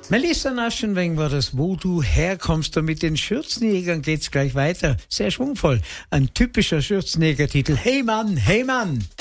Melissa Naschenweng war das, wo du herkommst. Und mit den Schürzenjägern geht's gleich weiter. Sehr schwungvoll. Ein typischer Schürzenjäger-Titel. Hey Mann, hey Mann.